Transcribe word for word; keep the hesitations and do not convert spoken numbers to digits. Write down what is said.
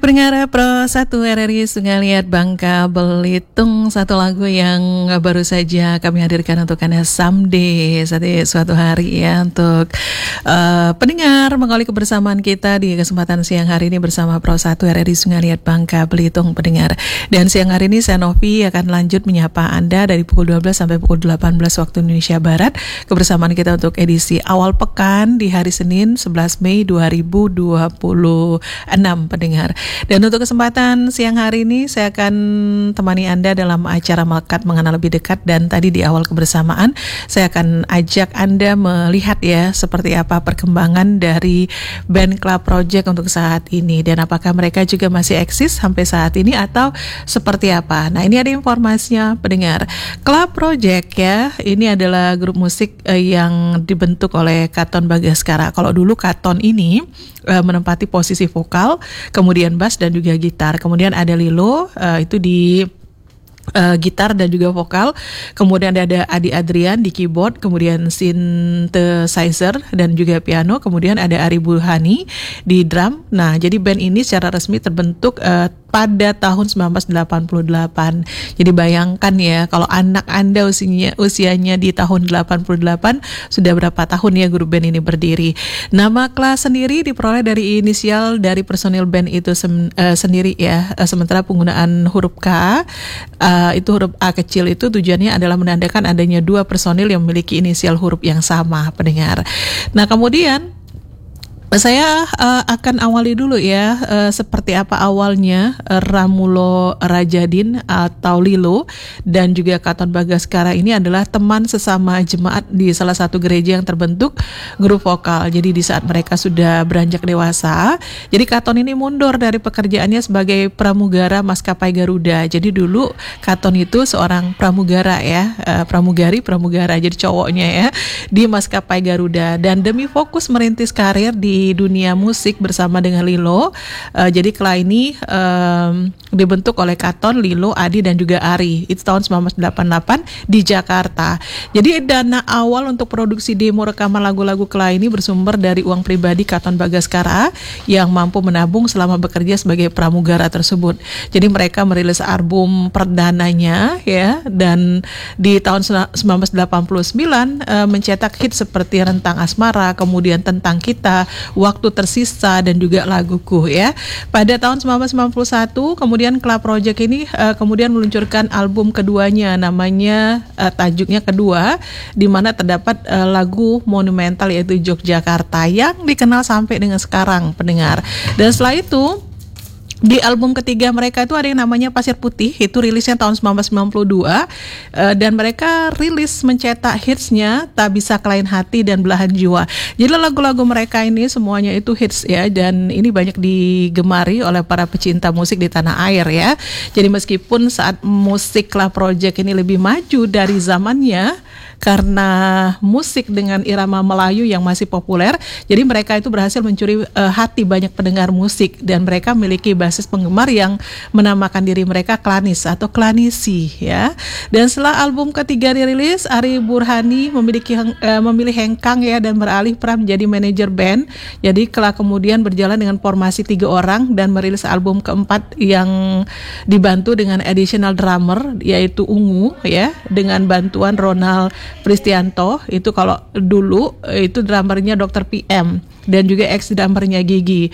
Pendengar Pro satu R R I Sungai Liat Bangka Belitung, satu lagu yang baru saja kami hadirkan untuk Anda someday, suatu hari ya, untuk uh, pendengar mengawali kebersamaan kita di kesempatan siang hari ini bersama Pro satu R R I Sungai Liat Bangka Belitung, pendengar. Dan siang hari ini saya Novi akan lanjut menyapa Anda dari pukul dua belas sampai pukul delapan belas waktu Indonesia Barat. Kebersamaan kita untuk edisi awal pekan di hari Senin sebelas Mei dua ribu dua puluh enam, pendengar. Dan untuk kesempatan siang hari ini saya akan temani Anda dalam acara Melekat Mengenal Lebih Dekat. Dan tadi di awal kebersamaan saya akan ajak Anda melihat ya seperti apa perkembangan dari band Club Project untuk saat ini, dan apakah mereka juga masih eksis sampai saat ini atau seperti apa. Nah, ini ada informasinya, pendengar. Club Project ya, ini adalah grup musik eh, yang dibentuk oleh Katon Bagaskara. Kalau dulu Katon ini eh, menempati posisi vokal, kemudian bass dan juga gitar. Kemudian ada Lilo, uh, itu di uh, gitar dan juga vokal. Kemudian ada Adi Adrian di keyboard, kemudian synthesizer dan juga piano. Kemudian ada Ari Burhani di drum. Nah, jadi band ini secara resmi terbentuk uh, pada tahun sembilan belas delapan puluh delapan. Jadi bayangkan ya, kalau anak Anda usianya, usianya di tahun delapan puluh delapan, sudah berapa tahun ya grup band ini berdiri. Nama kelas sendiri diperoleh dari inisial dari personil band itu sem, uh, sendiri ya. Uh, sementara penggunaan huruf K, uh, itu huruf A kecil itu tujuannya adalah menandakan adanya dua personil yang memiliki inisial huruf yang sama, pendengar. Nah, kemudian saya uh, akan awali dulu ya uh, seperti apa awalnya uh, Ramulo Rajadin atau Lilo dan juga Katon Bagaskara ini adalah teman sesama jemaat di salah satu gereja yang terbentuk grup vokal. Jadi di saat mereka sudah beranjak dewasa, jadi Katon ini mundur dari pekerjaannya sebagai pramugara maskapai Garuda. Jadi dulu Katon itu seorang pramugara ya, uh, pramugari, pramugara jadi cowoknya ya, di maskapai Garuda. Dan demi fokus merintis karir di di dunia musik bersama dengan Lilo, uh, jadi Kla ini um, dibentuk oleh Katon, Lilo, Adi dan juga Ari. Itu tahun sembilan belas delapan puluh delapan di Jakarta. Jadi dana awal untuk produksi demo rekaman lagu-lagu Kla ini bersumber dari uang pribadi Katon Bagaskara yang mampu menabung selama bekerja sebagai pramugara tersebut. Jadi mereka merilis album perdananya ya, dan di tahun sembilan belas delapan puluh sembilan uh, mencetak hit seperti Rentang Asmara, kemudian Tentang Kita, Waktu Tersisa dan juga Laguku ya. Pada tahun sembilan belas sembilan puluh satu kemudian Club Project ini uh, kemudian meluncurkan album keduanya, namanya uh, tajuknya Kedua, di mana terdapat uh, lagu monumental yaitu Yogyakarta yang dikenal sampai dengan sekarang, pendengar. Dan setelah itu di album ketiga mereka itu ada yang namanya Pasir Putih, itu rilisnya tahun sembilan belas sembilan puluh dua, uh, dan mereka rilis mencetak hitsnya Tak Bisa Kelain Hati dan Belahan Jiwa. Jadi lagu-lagu mereka ini semuanya itu hits ya, dan ini banyak digemari oleh para pecinta musik di tanah air ya. Jadi meskipun saat musik Club Project ini lebih maju dari zamannya karena musik dengan irama Melayu yang masih populer, jadi mereka itu berhasil mencuri uh, hati banyak pendengar musik, dan mereka memiliki basis penggemar yang menamakan diri mereka Klanis atau Klanisi ya. Dan setelah album ketiga dirilis, Ari Burhani memiliki uh, memilih hengkang ya dan beralih peran menjadi manajer band. Jadi Kla kemudian berjalan dengan formasi tiga orang dan merilis album keempat yang dibantu dengan additional drummer yaitu Ungu ya, dengan bantuan Ronald Pristianto. Itu kalau dulu itu drummernya dokter P M dan juga ex drummernya Gigi.